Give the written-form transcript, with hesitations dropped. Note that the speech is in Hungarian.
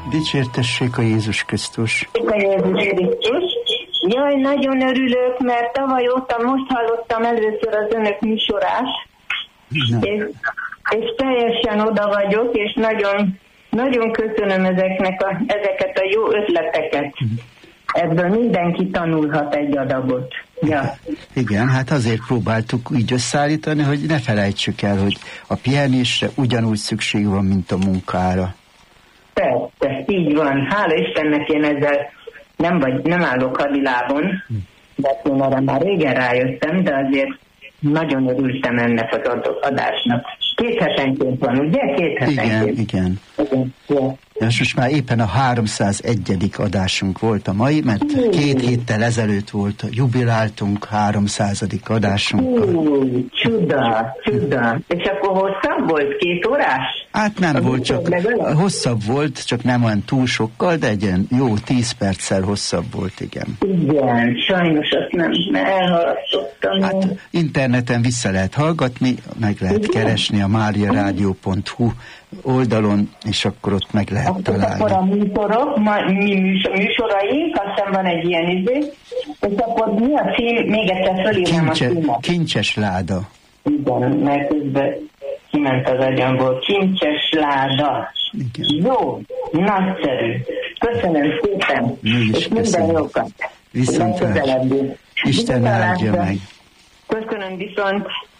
Dicsértessék a Jézus Krisztus. A Jézus Krisztus. Jaj, nagyon örülök, mert tavaly óta most hallottam először az önök műsorát, és teljesen oda vagyok, és nagyon, nagyon köszönöm ezeket a jó ötleteket. Ebből mindenki tanulhat egy adagot. Ja. Igen, hát azért próbáltuk így összeállítani, hogy ne felejtsük el, hogy a pihenésre ugyanúgy szükség van, mint a munkára. Persze, így van. Hála Istennek én ezzel nem állok hadilábon, de én erre már régen rájöttem, de azért nagyon örültem ennek az adásnak. 2 hetenként van, ugye? 2 hetenként. Igen. És most már éppen a 301. adásunk volt a mai, mert 2 héttel ezelőtt volt, jubiláltunk 300. adásunkkal. Csuda. És akkor hosszabb volt? 2 órás? Hát nem volt, csak hosszabb volt, csak nem olyan túl sokkal, de egy ilyen jó 10 perccel hosszabb volt, igen. Igen, sajnos azt nem elhalasztottam. Hát interneten vissza lehet hallgatni, meg lehet keresni a mariaradio.hu oldalon, és akkor ott meg lehet találni. Akkor a műsoraink, aztán van egy ilyen izé, és akkor mi a cím? Még egyszer fölírnám a címet. Kincses láda. Igen, mert közben kiment az agyamból. Kincses láda. Igen. Jó, nagyszerű. Köszönöm szépen. És minden jókat. Viszontlátásra. Isten áldja meg. Köszönöm viszont.